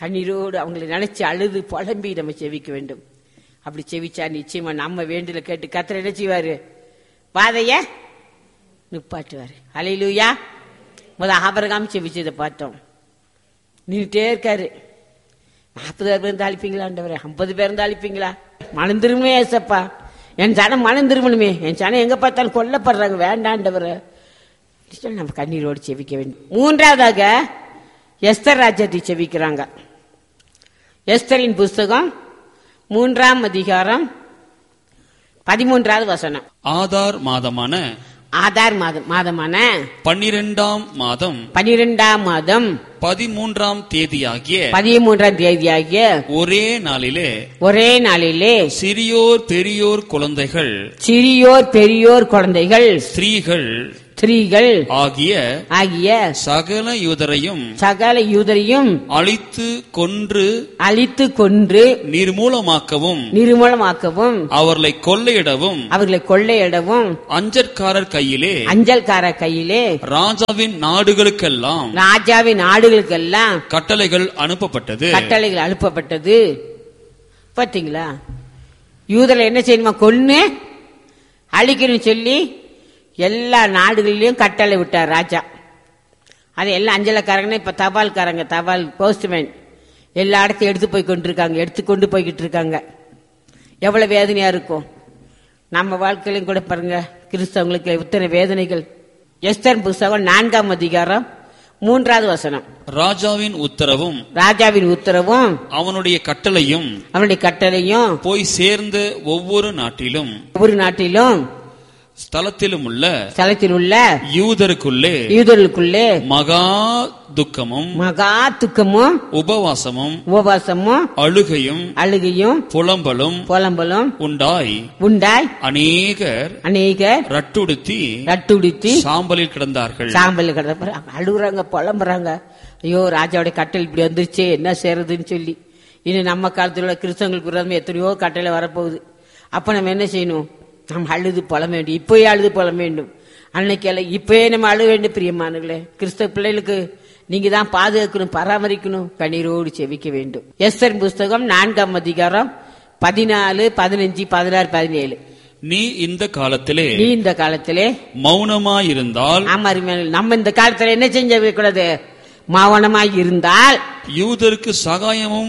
கண்ணீரோடு அவங்களை நினைச்சு அழுது புலம்பி நம்ம செவிக்க வேண்டும். அப்படி செவிச்சா நிச்சயமா நம்ம வேண்டுதலை கேட்டு கர்த்தர் என்ன செய்வாரு? பாதைய நிப்பாட்டுவாரு. ஹல்லேலூயா. ஆபிரகாம் செவிச்சதை பார்த்தோம். நின்றுட்டே இருக்காரு. 40 பேர் இருந்தா அழிப்பீங்களா ஆண்டவரே? 50 பேர் இருந்தா அழிப்பீங்களா? மனம் திரும்பவே ஏசப்பா, என் ஜனம் மனம் திரும்பணுமே, என் ஜனம் எங்க பார்த்தாலும் கொல்லப்படுறாங்க, வேண்டாண்டவரை நம்ம கண்ணீரோடு செவிக்க வேண்டும். மூன்றாவதாக எஸ்தர் ராஜ்யத்தை செவிக்கிறாங்க. எஸ்தரின் புஸ்தகம் 3ஆம் அதிகாரம் 13வது வசனம். ஆதார் மாதமான 12ஆம் மாதம் 13ஆம் தேதியாகிய ஒரே நாளிலே சிறியோர் பெரியோர் குழந்தைகள் ஸ்திரீகள் ஆகிய சகல யூதரையும் அழித்து கொன்று நிர்மூலமாக்கவும் அவர்களை கொள்ளையிடவும் அஞ்சல்காரர் கையிலே ராஜாவின் நாடுகளுக்கெல்லாம் கட்டளைகள் அனுப்பப்பட்டது. பாத்தீங்களா? யூதரை என்ன செய்யணுமா? கொன்னு அழிக்கணும் சொல்லி எல்லா நாடுகளிலும் கட்டளை விட்டார் ராஜா. அது எல்லாம் அஞ்சலக்காரங்கன்னா இப்ப தபால் போஸ்ட்மேன் எல்லா இடத்தையும் எடுத்துக்கொண்டு போய்கிட்டு இருக்காங்க. எவ்வளவு வேதனையா இருக்கும். நம்ம வாழ்க்கையிலும் கூட பாருங்க, கிறிஸ்தவங்களுக்கு இத்தனை வேதனைகள். எஸ்தர் புஸ்தகம் 4ஆம் அதிகாரம் 3வது வசனம். ராஜாவின் உத்தரவும் அவனுடைய கட்டளையும் போய் சேர்ந்த ஒவ்வொரு நாட்டிலும் ஸ்தலத்திலும் உள்ள யூதருக்குள்ளே மகா துக்கமும் உபவாசமும் அழுகையும் புலம்பலும் உண்டாய் அநேகர் ரட்டுடுத்தி சாம்பலில் கிடந்தார்கள். அழுகுறாங்க, புலம்புறாங்க. ஐயோ, ராஜாவுடைய கட்டளை இப்படி வந்துருச்சே, என்ன செய்யறதுன்னு சொல்லி. இன்னும் நம்ம காலத்தில் உள்ள கிறிஸ்தவங்களுக்கு விரோதமா எத்தனையோ கட்டளை வரப்போகுது. அப்ப நம்ம என்ன செய்யணும்? நம்ம அழுது புலம் வேண்டும். இப்பயே அழுது புலம் வேண்டும். அன்னைக்கு இப்பயே நம்ம அழுக வேண்டும். பிரியமானங்களே, கிறிஸ்தவ பிள்ளைகளுக்கு நீங்க தான் பாதுகாக்கணும், பராமரிக்கணும். கண்ணீரோடு செவிக்க வேண்டும். எஸ்தர் புஸ்தகம் 4ஆம் அதிகாரம் 14, 15, 16, 17. நீ இந்த காலத்திலே மௌனமாயிருந்தால், நம்ம இந்த காலத்துல என்ன செஞ்ச கூடாது? மௌனமாய் இருந்தால் யூதருக்கு சகாயமும்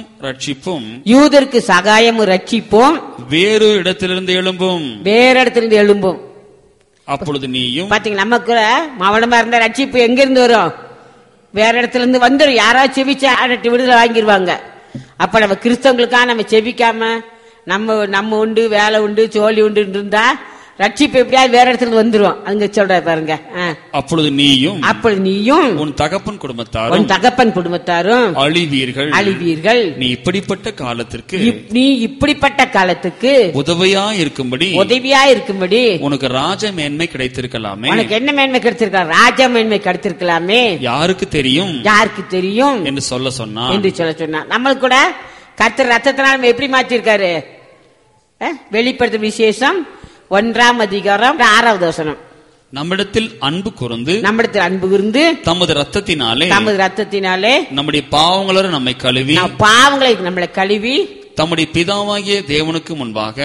ரட்சிப்பும் வேறு இடத்திலிருந்து எழும்பும். அப்பொழுது நீயும் பாத்தீங்க, நமக்கு மௌனமா இருந்த ரட்சிப்பு எங்க இருந்து வரும்? வேற இடத்துல இருந்து வந்துடும். யாராவது செவிச்சா விடுதலை வாங்கிடுவாங்க. அப்ப நம்ம கிறிஸ்தவங்களுக்காக நம்ம செவிக்காம நம்ம உண்டு, வேலை உண்டு, சோழி உண்டு இருந்தா ரட்சிப்பு எப்படியாவது வேற இடத்துல வந்துரும். அங்க சொல்ற பாருங்க. அப்பொழுது நீயும் உன் தகப்பன் குடும்பத்தாரும் அழிவீர்கள். நீ இப்படிப்பட்ட காலத்திற்கு உதவியா இருக்கும்படி உனக்கு ராஜ மேன்மை கிடைத்திருக்கலாமே. உனக்கு என்ன மேன்மை கிடைத்திருக்கலாம்? ராஜ மேன்மை கிடைத்திருக்கலாமே. யாருக்கு தெரியும் என்று சொல்ல சொன்னா. நம்மளுக்கு கூட கர்த்தர் ரத்தத்தினால நம்ம எப்படி மாற்றிருக்காரு? வெளிப்படுத்தும் விசேஷம் 1ஆம் அதிகாரம் 6வது வசனம். நம்மிடத்தில் அன்பு கூர்ந்து தமது ரத்தத்தினாலே நம்முடைய பாவங்களை நம்மை கழுவி தம்முடைய பிதாவாகிய தேவனுக்கு முன்பாக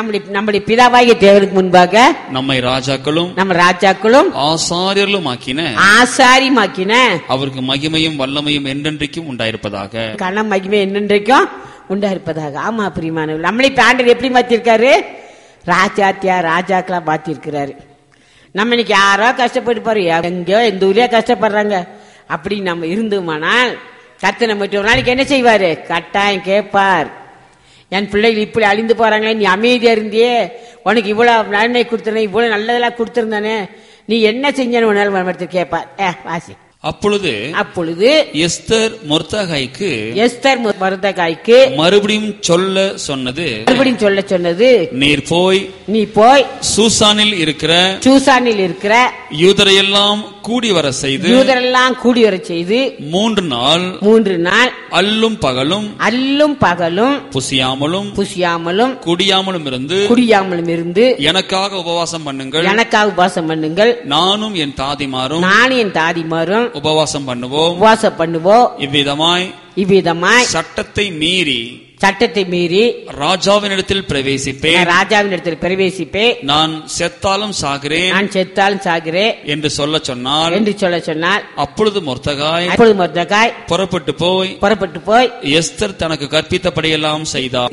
நம்மை ராஜாக்களும் ஆசாரியர்களும் ஆக்கின அவருக்கு மகிமையும் வல்லமையும் என்றென்றைக்கும் உண்டாயிருப்பதாக. கனம் மகிமை என்றென்றைக்கும் உண்டாயிருப்பதாக. ஆமா பிரியமானவர்களே, நம்மளை ஆண்டவர் எப்படி மாத்திருக்காரு? ராஜாக்களா மாத்திருக்கிறாரு. நம்ம இன்னைக்கு யாரோ கஷ்டப்பட்டு பாரு, எங்கேயோ எந்த ஊர்லயோ கஷ்டப்படுறாங்க அப்படி நம்ம இருந்தோமானால் கர்த்தர் நம்ம ஒரு நாளைக்கு என்ன செய்வாரு? கட்டாயம் கேட்பார். என் பிள்ளைகள் இப்படி அழிந்து போறாங்களே, நீ அமைதியா இருந்தியே, உனக்கு இவ்வளவு நன்மை கொடுத்தனே, இவ்வளவு நல்லதெல்லாம் கொடுத்திருந்தானே, நீ என்ன செஞ்சன்னு ஒரு நாள் கேட்பார். வாசி. அப்பொழுது எஸ்தர் மொர்தெகாய்க்கு மறுபடியும் சொல்ல சொன்னது, நீ போய் சூசானில் இருக்கிற யூதரையெல்லாம் கூடி வர செய்து 3 நாள் அல்லும் பகலும் புசியாமலும் குடியாமலும் இருந்து எனக்காக உபவாசம் பண்ணுங்கள். நானும் என் தாதிமாரும் உபவாசம் பண்ணுவோம். இவ்விதமாய் சட்டத்தை மீறி ராஜாவினிடத்தில் பிரவேசிப்பேன். நான் செத்தாலும் சாகிறேன் என்று சொல்ல சொன்னார். அப்பொழுது மொர்தெகாய் புறப்பட்டு போய் எஸ்தர் தனக்கு கற்பித்தபடியெல்லாம் செய்தார்.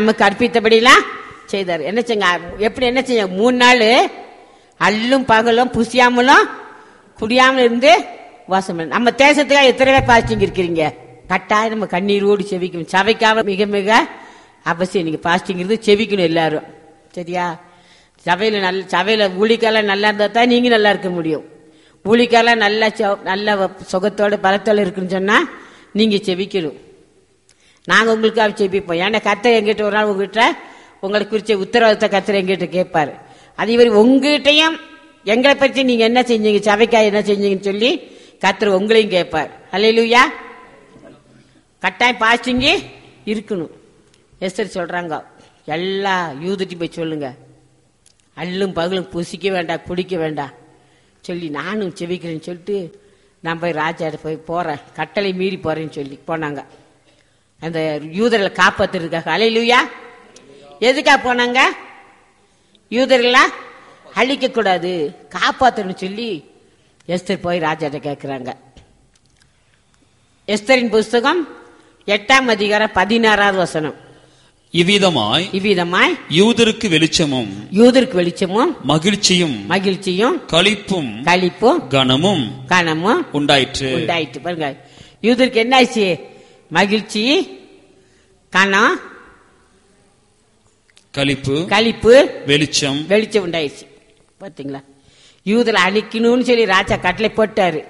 என்ன செஞ்ச? எப்படி என்ன செஞ்ச? 3 நாள் அல்லும் பகலும் புசியாமலும் குடியாமலும் இருந்து வாசம். நம்ம தேசத்துக்காக எத்தனை பேர் பாஸ்டிங் இருக்கிறீங்க? கட்டாயம் நம்ம கண்ணீரோடு செவிக்கணும். சபைக்காக மிக மிக அவசியம். நீங்க பாஸ்டிங் இருந்து செவிக்கணும் எல்லாரும். சரியா? சபையில ஊழிக்கால நல்லா இருந்தா தான் நீங்க நல்லா இருக்க முடியும். ஊழிக்கால நல்ல சுகத்தோட பலத்தோட இருக்குன்னு சொன்னா நீங்க செவிக்கணும். நாங்க உங்களுக்காக செவிப்போம். ஏன்னா கர்த்தர் எங்கிட்ட ஒரு நாள் உங்ககிட்ட உங்களுக்கு குறிச்ச உத்தரவாதத்தை கர்த்தர் எங்கிட்ட கேட்பாரு. அதே மாதிரி உங்ககிட்டையும் எங்களை பற்றி நீங்க என்ன செஞ்சீங்க, சபைக்காக என்ன செஞ்சீங்கன்னு சொல்லி கர்த்தர் உங்களையும் கேட்பார். அல்லேலூயா. கட்டாயம் பாஸ்டிங் இருக்கணும். எஸ்தர் சொல்றாங்க, எல்லா யூதட்டி போய் சொல்லுங்க, அல்லும் பகலும் புசிக்க வேண்டாம் குடிக்க வேண்டாம் சொல்லி நானும் செவிக்கிறேன்னு சொல்லிட்டு நான் போய் ராஜாட்ட போய் போறேன், கட்டளை மீறி போறேன்னு சொல்லி போனாங்க. அந்த யூதர்களை காப்பாத்துறதுக்காக. அல்லேலூயா. எதுக்காக போனாங்க? யூதர்களை அழிக்க கூடாது, காப்பாற்றணும் சொல்லி எஸ்தர் போய் ராஜாட்ட கேட்கிறாங்க. எஸ்தரின் புஸ்தகம் 8ஆம் அதிகாரம் 16வது வசனம். இவ்விதமாய் யூதருக்கு வெளிச்சமும் மகிழ்ச்சியும் களிப்பும் கனமும் உண்டாயிற்று. பாருங்க, யூதருக்கு என்ன ஆச்சு? மகிழ்ச்சி, கனம், களிப்பு, வெளிச்சம் உண்டாயிடுச்சு. பாத்தீங்களா? யூதரை அழிக்கணும்னு சொல்லி ராஜா கட்டளை போட்டாரு.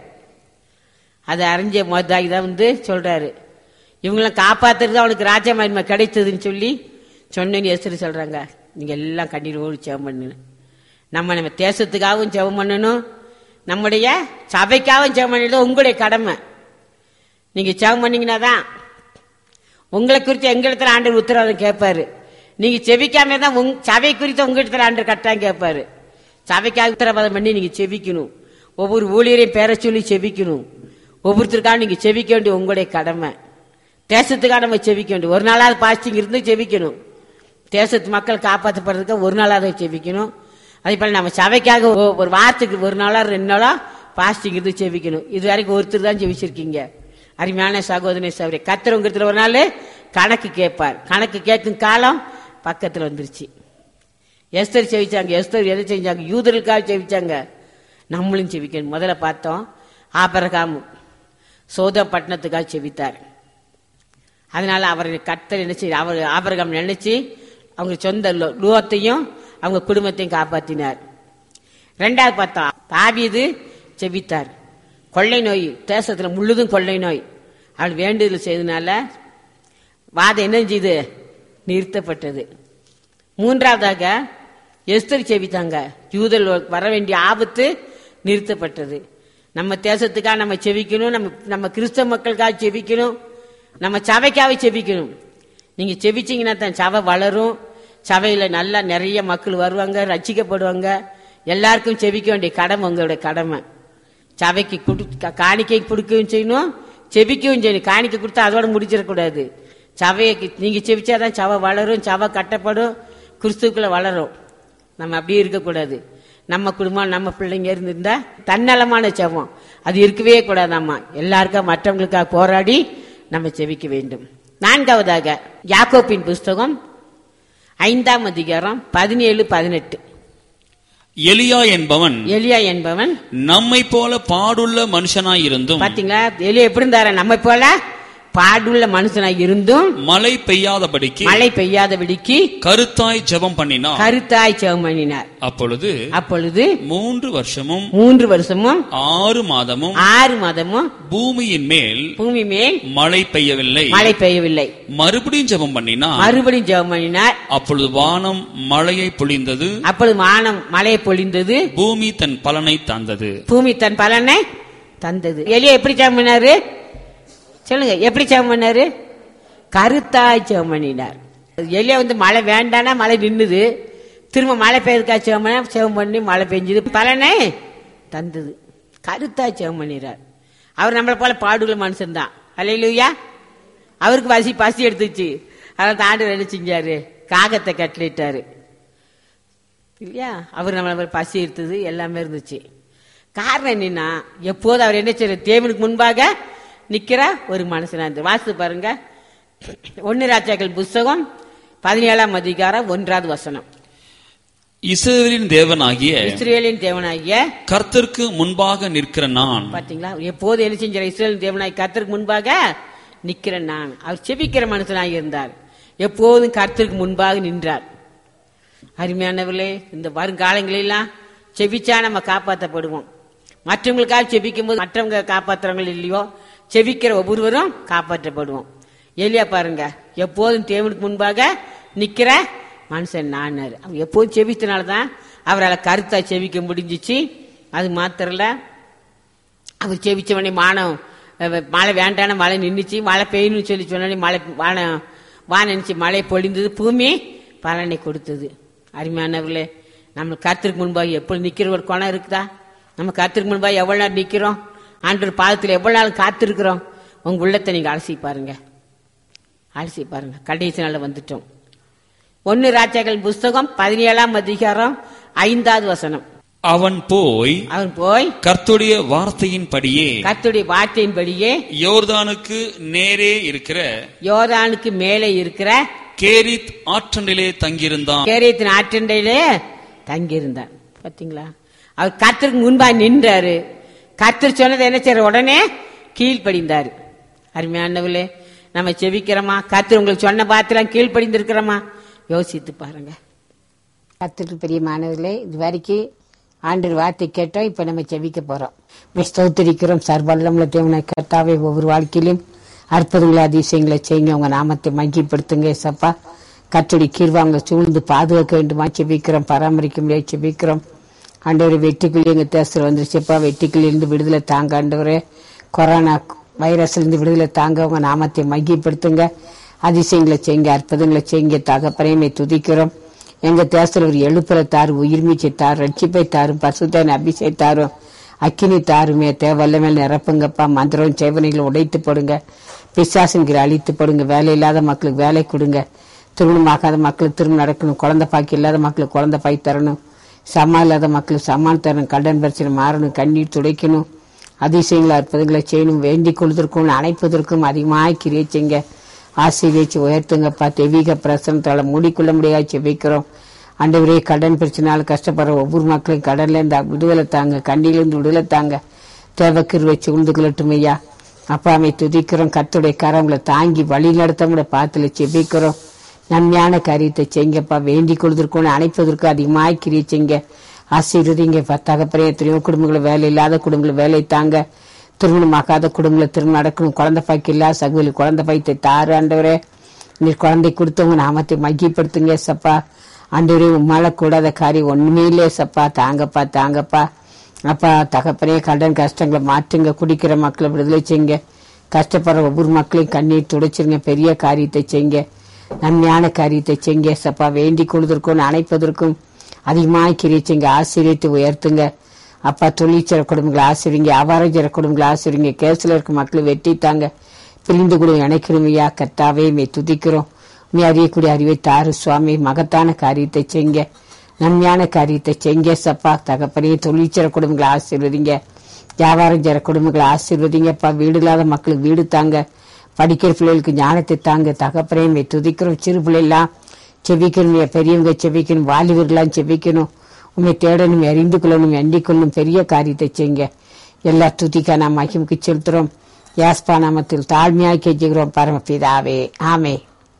அதை அறிஞ்ச மொததான் சொல்றாரு, இவங்களாம் காப்பாத்துறது அவனுக்கு ராஜா மகிமை கிடைத்ததுன்னு சொல்லி சொன்னேன்னு எஸ்தர் சொல்றாங்க. நீங்க எல்லாம் கண்ணீரோடு ஜெபம் பண்ணணும். நம்ம தேசத்துக்காகவும் ஜெபம் பண்ணணும், நம்முடைய சபைக்காகவும் ஜெபம் பண்ணணும். உங்களுடைய கடமை. நீங்க ஜெபம் பண்ணீங்கன்னா தான் உங்களை குறித்து எங்களிடத்துல ஆண்டவர் உத்தரவாதம் கேட்பாரு. நீங்க செவிக்காம தான் சபை குறித்து உங்களிடத்துல ஆண்டவர் கட்டாயம் கேட்பாரு. சபைக்காக உத்தரவாதம் பண்ணி நீங்க செவிக்கணும். ஒவ்வொரு ஊழியரையும் பேர சொல்லி செவிக்கணும். ஒவ்வொருத்தருக்காக நீங்க செவிக்க வேண்டிய உங்களுடைய கடமை. தேசத்துக்காக நம்ம செவிக்க வேண்டும். ஒரு நாளாவது பாஸ்டிங் இருந்து செவிக்கணும். தேசத்து மக்கள் காப்பாற்றப்படுறதுக்கு ஒரு நாளாவது செவிக்கணும். அதே போல நம்ம சபைக்காக ஒரு வாரத்துக்கு ஒரு நாளா 2 நாளா பாஸ்டிங் இருந்து செவிக்கணும். இது வரைக்கும் ஒருத்தர் தான் செவிச்சிருக்கீங்க. அருமையான சகோதரனே சகோதரி, கர்த்தர் உங்களிடத்துல ஒரு நாள் கணக்கு கேட்பார். கணக்கு கேட்கும் காலம் பக்கத்துல வந்துருச்சு. எஸ்தர் செவிச்சாங்க. எஸ்தர் எதை செஞ்சாங்க? யூதர்களுக்காக செவிச்சாங்க. நம்மளும் செவிக்கணும். முதல்ல பார்த்தோம், ஆபிரகாம் சோதம் பட்டணத்துக்காக செவித்தார். அதனால அவர் கர்த்தர் என்ன செய்ய, அவர் ஆபிரகாம் நினைச்சு அவங்க சொந்த லோத்தையும் அவங்க குடும்பத்தையும் காப்பாற்றினார். 2வது பார்த்தோம், தாவீது செவித்தார். கொள்ளை நோய் தேசத்துல முழுதும் கொள்ளை நோய். அவள் வேண்டுதல் செய்தனால வாதம் என்ன செய்து நிறுத்தப்பட்டது. 3வதாக எஸ்தர் செவித்தாங்க. யூதர் வர வேண்டிய ஆபத்து நிறுத்தப்பட்டது. நம்ம தேசத்துக்காக நம்ம செவிக்கணும். நம்ம கிறிஸ்தவ மக்களுக்காக செவிக்கணும். நம்ம சபைக்காக செவிக்கணும். நீங்க செவிச்சீங்கன்னா தான் சபை வளரும். சபையில நல்லா நிறைய மக்கள் வருவாங்க, ரட்சிக்கப்படுவாங்க. எல்லாருக்கும் செவிக்க வேண்டிய கடமை உங்களுடைய கடமை. சபைக்கு காணிக்கை கொடுக்கவும் செய்யணும், செவிக்கவும் செய்யணும். காணிக்கை கொடுத்தா அதோட முடிச்சிடக்கூடாது. சபையை நீங்க செவிச்சாதான் சபை வளரும், சபை கட்டப்படும், கிறிஸ்துக்குள்ள வளரும். நம்ம அப்படியே இருக்கக்கூடாது. நம்ம குடும்பம் நம்ம பிள்ளைங்க இருந்திருந்தா தன்னலமான செவம் அது இருக்கவே கூடாது. நம்ம எல்லாருக்கும் மற்றவங்களுக்காக போராடி நம்ம செவிக்க வேண்டும். 4வதாக யாக்கோபின் புஸ்தகம் 5ஆம் அதிகாரம் 17-18. எலியா என்பவன் நம்மை போல பாடுள்ள மனுஷனாய் இருந்தும். பாத்தீங்களா? எலியா எப்படி இருந்தார? நம்மை போல பாடுள்ள மனுஷனாய் இருந்தும் மழை பெய்யாதபடிக்கு கருத்தாய் ஜெபம் பண்ணினார். அப்பொழுது 3 வருஷமும் 6 மாதமும் பூமியின் மேல் மழை பெய்யவில்லை. மறுபடியும் ஜெபம் பண்ணினார். அப்பொழுது வானம் மழையை பொழிந்தது. பூமி தன் பலனை தந்தது. எலியா எப்படி ஜெபம் பண்ணாரு? சொல்லுங்க, எப்படி ஜெபம் பண்ணாரு? கருத்தாய் ஜெபம் பண்ணினார். எலியா மழை வேண்டானா மழை நின்னுது. திரும்ப மழை பெய்யறதுக்காக ஜெபம் பண்ணி மழை பெஞ்சது, பலனை தந்தது. கருத்தாய் ஜெபம் பண்ணினார். அவர் நம்மளை போல பாடுள்ள மனுஷன் தான். அல்லேலூயா. அவருக்கு பசி எடுத்துச்சு. அதனால ஆண்டவர் என்ன செஞ்சாரு? காகத்தை கட்டளிட்டாரு இல்லையா? அவர் நம்மள பசி எடுத்தது எல்லாமே இருந்துச்சு. காரணம் என்னன்னா, எப்போது அவர் என்ன செய்யற? தேவனுக்கு முன்பாக நிக்கிற ஒரு மனுஷனா இருந்து. வாசித்து பாருங்க, 1 ராஜாக்கள் புஸ்தகம் 17ஆம் அதிகாரம் 1வது வசனம். இஸ்ரவேலின் தேவனாகிய கர்த்தருக்கு முன்பாக நிற்கிற நான். பாத்தீங்களா? எப்போது என்ன செஞ்சார்? இஸ்ரவேலின் தேவனாகிய கர்த்தருக்கு முன்பாக நிக்கிற நான். அவர் செபிக்கிற மனுஷனாக இருந்தார். எப்போதும் கர்த்தருக்கு முன்பாக நின்றார். அருமையானவர்களே, இந்த வருங்காலங்களெல்லாம் செபிச்சா நம்ம காப்பாற்றப்படுவோம். மற்றவங்களுக்காக செபிக்கும் போது மற்றவங்க காப்பாற்றுறவங்க இல்லையோ, செபிக்கிற ஒவ்வொருவரும் காப்பாற்றப்படுவோம். எலியா பாருங்க, எப்போதும் தேவனுக்கு முன்பாக நிக்கிற மனுஷன் நானாரு. அவர் எப்போதும் செபித்தனால்தான் அவரால் கருத்தா செபிக்க முடிஞ்சிச்சு. அது மாத்திரல, அவர் செபிச்சவனே மழை வேண்டான மழை நின்றுச்சு. மழை பெய்யணும்னு சொல்லி சொன்னோடனே மழை நினைச்சு மழை பொழிந்தது, பூமி பலனை கொடுத்தது. அருமையானவர்களே, நம்ம கர்த்தருக்கு முன்பாக எப்பொழுது நிக்கிற ஒரு குணம் இருக்குதா? நம்ம கர்த்தருக்கு முன்பாக எவ்வளவு நேரம் நிக்கிறோம்? ஆண்டவர் பாதத்தில் எவ்வளவு நாள் காத்திருக்கிறோம்? உங்க உள்ளத்தை நீங்க அலசி பாருங்க. கடைசி நாள் வந்துட்டோம். 1 ராஜாக்கள் புஸ்தகம் 17ஆம் அதிகாரம் 5வது வசனம். அவன் போய் கர்த்தருடைய வார்த்தையின்படியே யோர்தானுக்கு மேலே இருக்கிற கேரித் ஆற்றண்டிலே தங்கியிருந்தான். கேரித்தின் ஆற்றண்டையிலே தங்கியிருந்தான். பாத்தீங்களா? அவர் கர்த்தருக்கு முன்பாக நின்றாரு. கர்த்தர் சொன்னதை என்ன செய்யற? உடனே கீழ்ப்படிந்தாரு. அருமையானவர்களே, நம்ம செபிக்கிறோமா? கர்த்தர் உங்களுக்கு சொன்ன பாத்திரம் கீழ்ப்படிந்திருக்கிறோமா? யோசித்து பாருங்க. கர்த்தருக்கு பெரிய மாணவர்களே, இது வரைக்கும் ஆண்டவர் வார்த்தை கேட்டோம். இப்ப நம்ம செபிக்க போறோம். ஸ்தோத்திரிக்கிறோம். சர்வல்லமுள்ள தேவனாகிய கர்த்தாவே, ஒவ்வொரு வாழ்க்கையிலும் அற்புதங்களை அதிசயங்களை செய்யுங்க. உங்க நாமத்தை மகிமைப்படுத்துங்க. சப்பா, கர்த்தருடைய கிருபை சூழ்ந்து பாதுகாக்க வேண்டுமா செபிக்கிறோம். பராமரிக்க முடியாது செபிக்கிறோம். ஆண்டவரே, வெட்டுக்கிளி எங்க தேசத்தில் வந்துருச்சுப்பா. வெட்டுக்கிளி இருந்து விடுதலை தாங்க. ஆண்டவரே, கொரோனா வைரஸ்ல இருந்து விடுதலை தாங்க. உங்க நாமத்தை மகிமைப்படுத்துங்க. அதிசயங்களை செய்யுங்க, அற்புதங்களை செய்யுங்க. தகப்பனையுமே துதிக்கிறோம். எங்க தேசத்தில் ஒரு எழுப்புற தாரு, உயிர்மீச்சை தாரு, ரட்சிப்பை தாரும், பசுத்தான அபிஷேகம் தாரும், அக்கினி தாருமே. தேவல்ல மேல் நிரப்புங்கப்பா. மந்திரம் சேவனைகளை உடைத்து போடுங்க. பிசாசுங்கிற அழித்து போடுங்க. வேலை இல்லாத மக்களுக்கு வேலை கொடுங்க. திருமணமாகாத மக்களுக்கு திருமணம் நடக்கணும். குழந்தை பாக்கி இல்லாத மக்களுக்கு குழந்தை பாய் தரணும். சமான் இல்லாத மக்களுக்கு சமான் தரணும். கடன் பிரச்சனை மாறணும். கண்ணீர் துடைக்கணும். அதிசயங்களை அற்புதங்களை செய்யணும். வேண்டிக் கொள்வதற்கும் அணைப்பதற்கும் அதிகமாக கிரியை செய்யுங்க. ஆசீர்வதிச்சு உயர்த்துங்கப்பா. தெய்வீக பிரசனத்தால மூடிக்கொள்ள முடியாது செபிக்கிறோம். ஆண்டவரே, கடன் பிரச்சனையால் கஷ்டப்படுற ஒவ்வொரு மக்களையும் கடன்ல இருந்து விடுதலை தாங்க. கண்ணிலிருந்து விடுதலை தாங்க. தேவக்கிருவை சூழ்ந்து கொள்ளட்டும் ஐயா. அப்பாவை துதிக்கிறோம். கர்த்தருடைய கரங்களை தாங்கி வழி நடத்த பாத்துல செபிக்கிறோம். நன்மையான காரியத்தை செய்யுங்கப்பா. வேண்டிக் கொள்வதற்கும் அணைப்பதற்கும் அதிகமாக கிரியை செய்யுங்க. ஆசீர்வதிங்க. தகப்பனே, எத்தனையோ குடும்பங்களை வேலை இல்லாத குடும்பங்களை வேலை தாங்க. திருமணமாகாத குடும்பங்களை திருமணம் நடக்கணும். குழந்தை பாய்க்கு இல்லாத சகோதரி குழந்தை பாய்த்தை தாரு. ஆண்டவரே, நீர் குழந்தை கொடுத்தவங்க நாமத்தை மகிப்படுத்துங்க சப்பா. ஆண்டவரே, உம்மால கூடாத காரியம் ஒண்ணுமே இல்லையே சப்பா. தாங்கப்பா. அப்பா தகப்பனே, கடன் கஷ்டங்களை மாற்றுங்க. குடிக்கிற மக்களை விடுதலை செய்யுங்க. கஷ்டப்படுற ஒவ்வொரு மக்களையும் கண்ணீர் துடைச்சிருங்க. பெரிய காரியத்தை செய்யுங்க. நன்மையான காரியத்தை செய்யுங்க சப்பா. வேண்டிக் கொள்வதற்கும் அணைப்பதற்கும் அதிகமாக கிரியை செய்யுங்க. ஆசீர்வதித்து உயர்த்துங்க அப்பா. தொழிற்சர குடும்பங்களை ஆசிரியங்க. வியாபாரஞ்சர குடும்பங்களை ஆசிரியங்க. கேஸ்ல இருக்க மக்களை வெட்டித்தாங்க. பிரிந்து கூட இணைக்கணுமையா. கர்த்தாவே, மே துதிக்கிறோம். நீ அறியக்கூடிய அறிவை தாரு சுவாமி. மகத்தான காரியத்தை செய்யுங்க. நன்மையான காரியத்தை செய்யுங்க சப்பா. தகப்பனே, தொழிற்சர குடும்பங்களை ஆசீர்வதிங்க. வியாபாரஞ்சர குடும்பங்களை ஆசீர்வதிங்கப்பா. வீடு இல்லாத மக்களுக்கு வீடு தாங்க. படிக்கிற பிள்ளைகளுக்கு ஞானத்தை தாங்க. தகப்பனே, மே துதிக்கிறோம். சிறு பிள்ளைலாம் செபிக்கணும். பெரியவங்க செபிக்கணும். வாலிபர்களாம் செபிக்கணும். உண்மை தேடணும், அறிந்து கொள்ளணும், எண்ணிக் கொள்ளணும். பெரிய காரியத்தை செய்யுங்க. எல்லா துதிக்கா நாம் மகிமைக்கு செலுத்துறோம். யாஸ்பா நாமத்தில் தாழ்மையாய் கெஞ்சுகிறோம் பரமபிதாவே, ஆமே.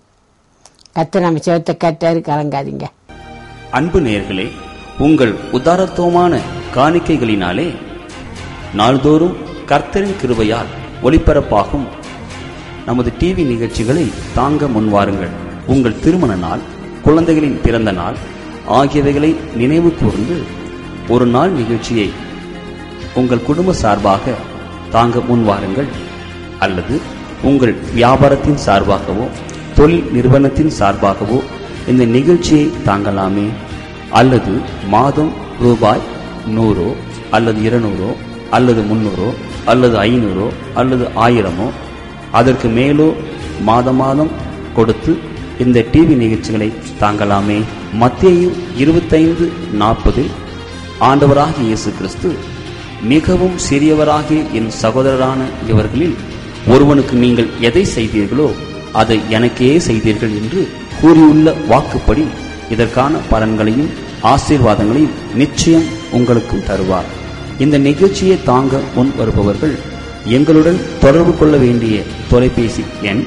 கர்த்தர் நம்ம செவத்தை கட்டாரு, கலங்காதீங்க. அன்பு நேயர்களே, உங்கள் உதாரத்துவமான காணிக்கைகளினாலே நாள்தோறும் கர்த்தரின் கிருபையால் ஒளிபரப்பாகும் நமது டிவி நிகழ்ச்சிகளை தாங்க முன்வாருங்கள். உங்கள் திருமண நாள், குழந்தைகளின் பிறந்த நாள் ஆகியவைகளை நினைவு கூர்ந்து ஒரு நாள் நிகழ்ச்சியை உங்கள் குடும்ப சார்பாக தாங்க முன்வாருங்கள். அல்லது உங்கள் வியாபாரத்தின் சார்பாகவோ தொழில் நிறுவனத்தின் சார்பாகவோ இந்த நிகழ்ச்சியை தாங்கலாமே. அல்லது மாதம் ரூபாய் 100 அல்லது 200 அல்லது 300 அல்லது 500 அல்லது 1000 அதற்கு மேலோ மாதம் மாதம் கொடுத்து இந்த டிவி நிகழ்ச்சிகளை தாங்கலாமே. மத்தேயு 25:40 ஆண்டவராகிய இயேசு கிறிஸ்து, மிகவும் சிறியவராகிய என் சகோதரரான இவர்களில் ஒருவனுக்கு நீங்கள் எதை செய்தீர்களோ அதை எனக்கே செய்தீர்கள் என்று கூறியுள்ள வாக்குப்படி இதற்கான பலன்களையும் ஆசீர்வாதங்களையும் நிச்சயம் உங்களுக்கும் தருவார். இந்த நிகழ்ச்சியை தாங்க முன் வருபவர்கள் எங்களுடன் தொடர்பு கொள்ள வேண்டிய தொலைபேசி எண்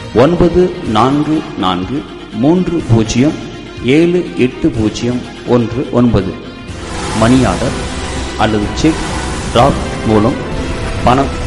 9430780119. மணி ஆர்டர் அல்லது செக் டிராப் மூலம் பணம்